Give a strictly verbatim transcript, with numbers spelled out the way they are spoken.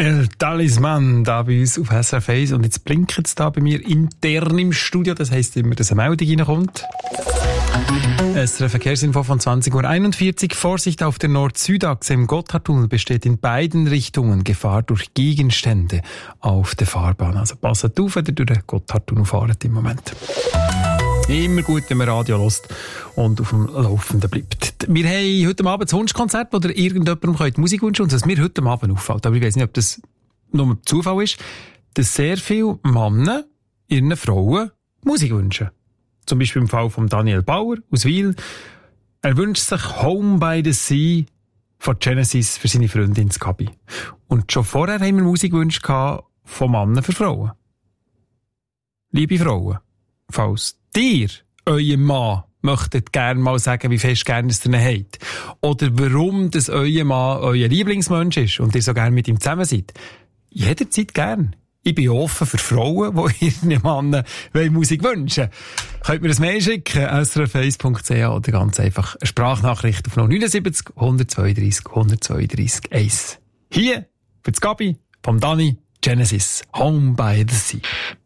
El Talisman, da bei uns auf S R F eins. Und jetzt blinkt es da bei mir intern im Studio. Das heisst immer, dass eine Meldung reinkommt. S R F Verkehrsinfo von zwanzig Uhr einundvierzig. Vorsicht auf der Nord-Süd-Achse im Gotthardtunnel besteht in beiden Richtungen Gefahr durch Gegenstände auf der Fahrbahn. Also passt auf, wenn ihr durch den Gotthardtunnel fahrt im Moment. Immer gut, wenn man Radio hört und auf dem Laufenden bleibt. Wir haben heute Abend ein Wunschkonzert, wo ihr irgendjemandem könnt Musik wünschen könnt. Und was mir heute Abend auffällt, aber ich weiss nicht, ob das nur Zufall ist, dass sehr viele Männer ihren Frauen Musik wünschen. Zum Beispiel im Fall von Daniel Bauer aus Wil. Er wünscht sich Home by the Sea von Genesis für seine Freundin Skabi. Und schon vorher haben wir Musikwünsche von Männern für Frauen. Liebe Frauen, falls ihr, euer Mann, möchtet gerne mal sagen, wie fest gerne es ihr habt. Oder warum das euer Mann euer Lieblingsmensch ist und ihr so gerne mit ihm zusammen seid. Jederzeit gern. Ich bin offen für Frauen, die ihren Mann Musik wünschen. Könnt mir ein Mail schicken, s r f eins punkt c h oder ganz einfach eine Sprachnachricht auf null neun sieben null, eins zwei drei, eins zwei drei eins. Hier für das Gabi vom Dani Genesis, Home by the Sea.